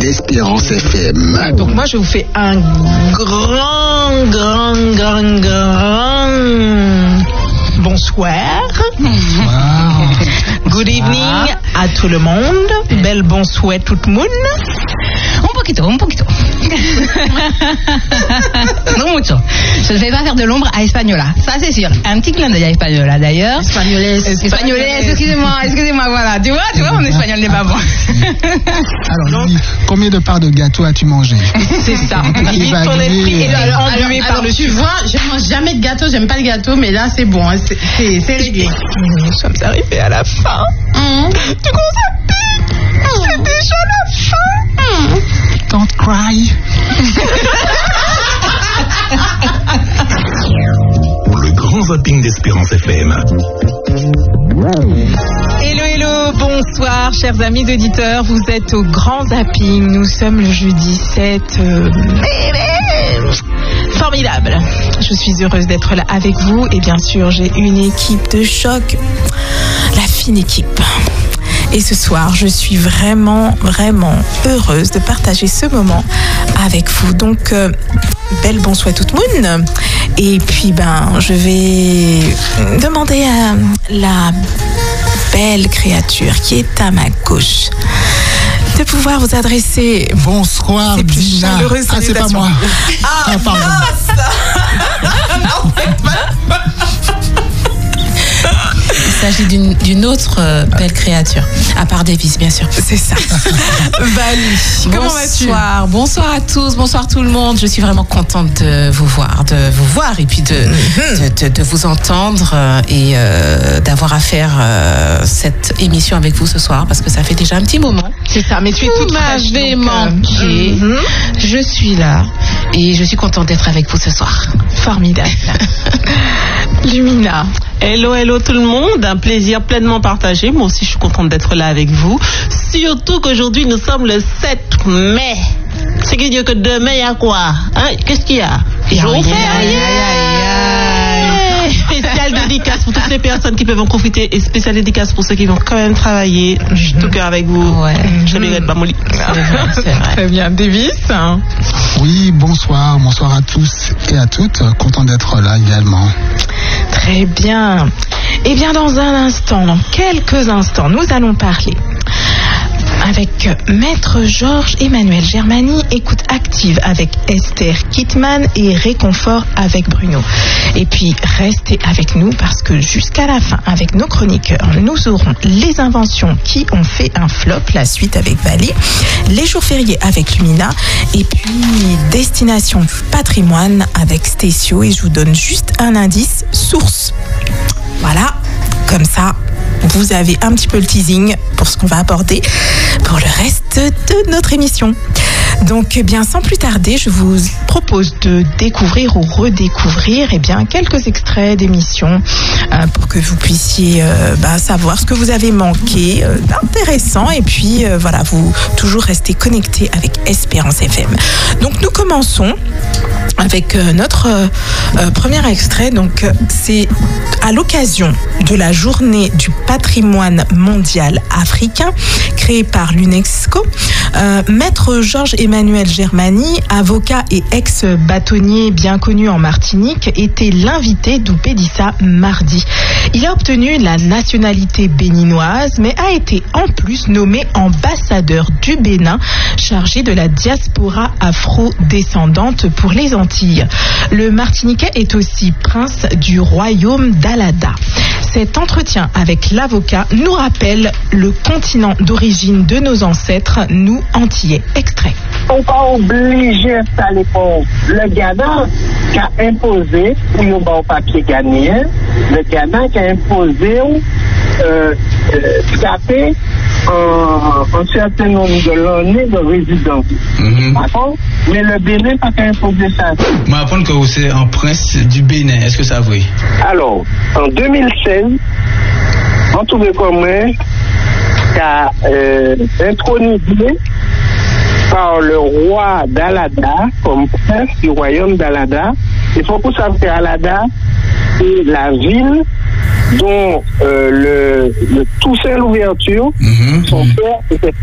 Espérance FM. Donc moi je vous fais un grand bonsoir. Good evening à tout le monde. Bel bonsoir tout le monde. Un poquito. No mucho. Je ne vais pas faire de l'ombre à Espagnola, ça c'est sûr. Un petit clin d'œil à Espagnola d'ailleurs. Espagnolais, excusez-moi, voilà. Tu vois, mon espagnol n'est pas bon. Alors, combien de parts de gâteau as-tu mangé? C'est ça. Vite ton esprit est enlevé par le tu vois, je mange jamais de gâteau, j'aime pas le gâteau, mais là c'est bon, c'est réglé. Nous sommes arrivés à la fin. Tu commences à pique. C'est déjà la fin. Don't cry. Le grand zapping d'Espérance FM. Hello, bonsoir chers amis auditeurs, vous êtes au grand zapping, nous sommes le jeudi 7 formidable, je suis heureuse d'être là avec vous et bien sûr j'ai une équipe de choc, la fine équipe. Et ce soir, je suis vraiment heureuse de partager ce moment avec vous. Donc, bel bonsoir tout le monde. Et puis, je vais demander à la belle créature qui est à ma gauche de pouvoir vous adresser. Bonsoir, Dina. C'est pas moi. Pardon. Non, c'est pas. Il s'agit d'une autre belle créature, à part Davis, bien sûr. C'est ça. Vali, comment vas-tu? Bonsoir à tous, bonsoir tout le monde. Je suis vraiment contente de vous voir et puis de vous entendre et d'avoir à faire cette émission avec vous ce soir, parce que ça fait déjà un petit moment. C'est ça, mais tu es toute fraîche. Vous m'avez manqué. Je suis là et je suis contente d'être avec vous ce soir. Formidable. Lumina. Hello tout le monde, un plaisir pleinement partagé. Moi aussi je suis contente d'être là avec vous. Surtout qu'aujourd'hui nous sommes le 7 mai. C'est qui dit que demain il y a quoi? Qu'est-ce qu'il y a? Jour férié. Spéciale dédicace pour toutes les personnes qui peuvent en profiter et spéciale dédicace pour ceux qui vont quand même travailler. Je suis tout cœur avec vous. Ouais. Je vais être Bamoli. C'est vrai. Très bien. Davis. Oui, bonsoir à tous et à toutes. Content d'être là également. Très bien. Eh bien, dans quelques instants, nous allons parler avec Maître Georges Emmanuel Germani, écoute active avec Esther Kittman et réconfort avec Bruno. Et puis, restez avec nous parce que jusqu'à la fin, avec nos chroniqueurs, nous aurons les inventions qui ont fait un flop, la suite avec Vali, les jours fériés avec Lumina et puis Destination Patrimoine avec Stécio. Et je vous donne juste un indice, source. Voilà, comme ça, vous avez un petit peu le teasing pour ce qu'on va aborder pour le reste de notre émission. Donc, sans plus tarder, je vous propose de découvrir ou redécouvrir quelques extraits d'émissions pour que vous puissiez savoir ce que vous avez manqué d'intéressant et puis vous toujours rester connectés avec Espérance FM. Donc, nous commençons avec notre premier extrait. Donc, c'est à l'occasion de la journée du patrimoine mondial africain créée par l'UNESCO. Maître Georges Emmanuel Germani, avocat et ex-bâtonnier bien connu en Martinique, était l'invité d'Oupédissa mardi. Il a obtenu la nationalité béninoise, mais a été en plus nommé ambassadeur du Bénin, chargé de la diaspora afro-descendante pour les Antilles. Le Martiniquais est aussi prince du royaume d'Alada. Cet entretien avec l'avocat nous rappelle le continent d'origine de nos ancêtres, nous Antillais. Extrait. On n'est pas obligé d'installer pour le Ghana qui a imposé, pour le bon papier ghanéen, le Ghana qui a imposé taper un certain nombre de l'année de résidence. D'accord? Mais le Bénin n'a pas imposé ça. Je m'apprends que vous êtes un prince du Bénin. Est-ce que ça vrai? Alors, en 2016, on trouvait comme qui a intronisé par le roi d'Alada comme prince du royaume d'Alada. Il faut que ça fait Alada, c'est la ville dont le Toussaint l'ouverture, son père était